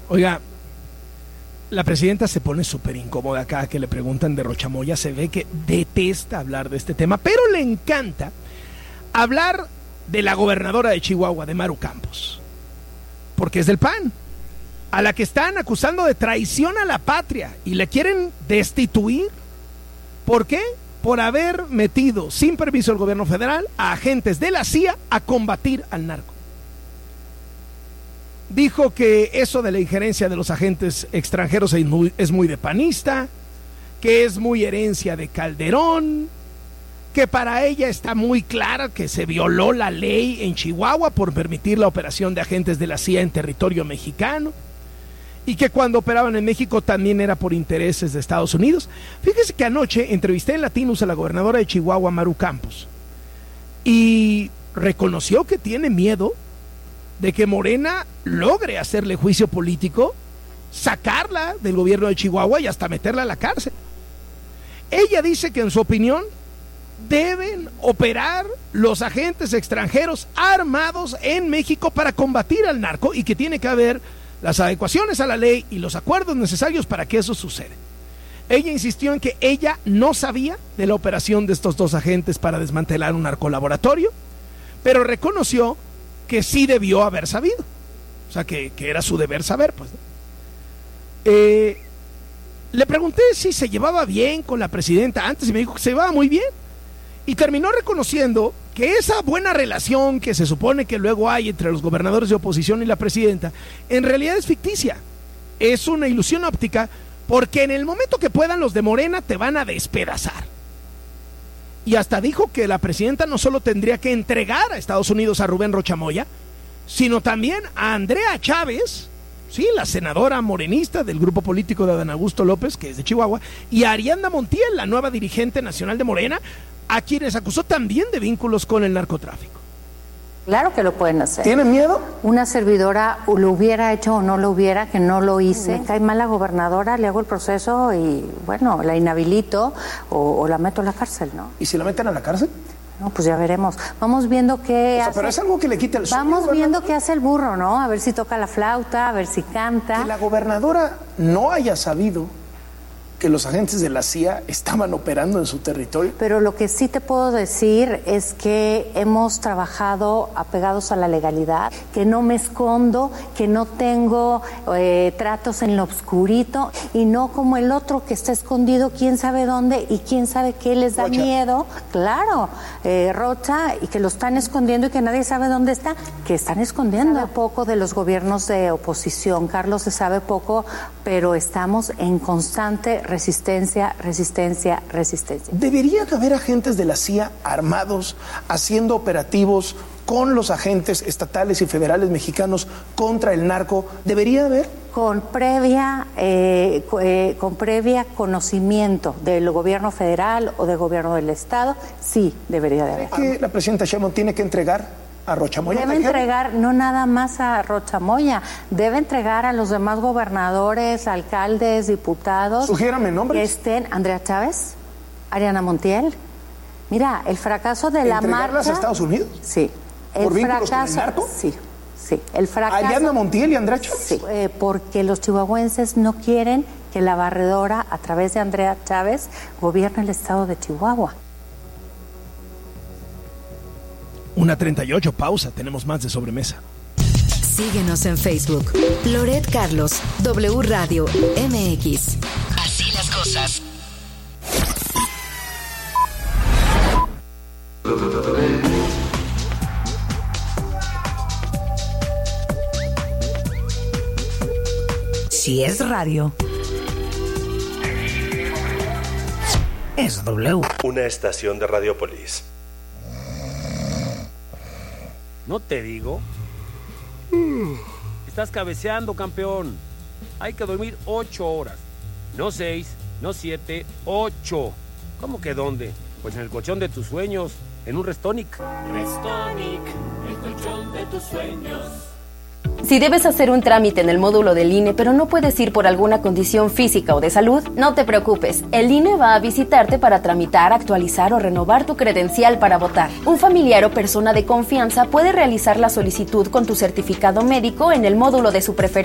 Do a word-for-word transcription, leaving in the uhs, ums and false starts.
Oiga, la presidenta se pone súper incómoda acá que le preguntan de Rochamoya. Se ve que detesta hablar de este tema, pero le encanta hablar de la gobernadora de Chihuahua, de Maru Campos, porque es del P A N, a la que están acusando de traición a la patria y le quieren destituir. ¿Por qué? Por haber metido sin permiso del gobierno federal a agentes de la C I A a combatir al narco. Dijo que eso de la injerencia de los agentes extranjeros es muy, es muy de panista, que es muy herencia de Calderón, que para ella está muy clara que se violó la ley en Chihuahua por permitir la operación de agentes de la C I A en territorio mexicano, y que cuando operaban en México también era por intereses de Estados Unidos. Fíjese que anoche entrevisté en Latinos a la gobernadora de Chihuahua, Maru Campos, y reconoció que tiene miedo de que Morena logre hacerle juicio político, sacarla del gobierno de Chihuahua y hasta meterla a la cárcel. Ella dice que en su opinión deben operar los agentes extranjeros armados en México para combatir al narco y que tiene que haber las adecuaciones a la ley y los acuerdos necesarios para que eso suceda. Ella insistió en que ella no sabía de la operación de estos dos agentes para desmantelar un narcolaboratorio, pero reconoció que sí debió haber sabido, o sea, que, que era su deber saber, pues. Eh, le pregunté si se llevaba bien con la presidenta antes y me dijo que se llevaba muy bien, y terminó reconociendo que esa buena relación que se supone que luego hay entre los gobernadores de oposición y la presidenta, en realidad es ficticia, es una ilusión óptica, porque en el momento que puedan los de Morena te van a despedazar. Y hasta dijo que la presidenta no solo tendría que entregar a Estados Unidos a Rubén Rochamoya, sino también a Andrea Chávez, sí, la senadora morenista del grupo político de Adán Augusto López, que es de Chihuahua, y a Ariadna Montiel, la nueva dirigente nacional de Morena, a quienes acusó también de vínculos con el narcotráfico. Claro que lo pueden hacer. ¿Tienen miedo? Una servidora lo hubiera hecho o no lo hubiera, que no lo hice. Me cae mal la gobernadora, le hago el proceso y, bueno, la inhabilito o, o la meto a la cárcel, ¿no? ¿Y si la meten a la cárcel? No, pues ya veremos. Vamos viendo qué o sea, hace. pero es algo que le quita el sueño. Vamos viendo qué hace el burro, ¿no? A ver si toca la flauta, a ver si canta. Que la gobernadora no haya sabido que los agentes de la C I A estaban operando en su territorio. Pero lo que sí te puedo decir es que hemos trabajado apegados a la legalidad, que no me escondo, que no tengo eh, tratos en lo oscurito y no como el otro que está escondido quién sabe dónde y quién sabe qué les da Rocha. miedo. Claro, eh, Rocha, y que lo están escondiendo y que nadie sabe dónde está, que están escondiendo. Sabe poco de los gobiernos de oposición, Carlos, se sabe poco, pero estamos en constante resistencia, resistencia, resistencia. ¿Deberían haber agentes de la C I A armados haciendo operativos con los agentes estatales y federales mexicanos contra el narco? ¿Debería haber? Con previa, eh, eh, con previa conocimiento del gobierno federal o del gobierno del estado, sí debería de haber. ¿Cree que la presidenta Sheinbaum tiene que entregar a Rochamoya? Debe entregar no nada más a Rochamoya, debe entregar a los demás gobernadores, alcaldes, diputados. Sugiérame nombres. Que estén Andrea Chávez, Ariadna Montiel. Mira, el fracaso de la marcha. ¿Entregarlas a Estados Unidos? Sí. ¿Por vínculos con el narco? Sí, sí. El fracaso. ¿Ariadna Montiel y Andrea Chávez? Sí, eh, porque los chihuahuenses no quieren que la barredora, a través de Andrea Chávez, gobierne el estado de Chihuahua. Una treinta y ocho, pausa, tenemos más de sobremesa. Síguenos en Facebook. Loret Carlos, W Radio M X. Así las cosas. Si es radio, es W. Una estación de Radiopolis. ¿No te digo? Estás cabeceando, campeón. Hay que dormir ocho horas. No seis, no siete, ocho. ¿Cómo que dónde? Pues en el colchón de tus sueños, en un Restonic. Restonic, el colchón de tus sueños. Si debes hacer un trámite en el módulo del I N E, pero no puedes ir por alguna condición física o de salud, no te preocupes. El I N E va a visitarte para tramitar, actualizar o renovar tu credencial para votar. Un familiar o persona de confianza puede realizar la solicitud con tu certificado médico en el módulo de su preferencia.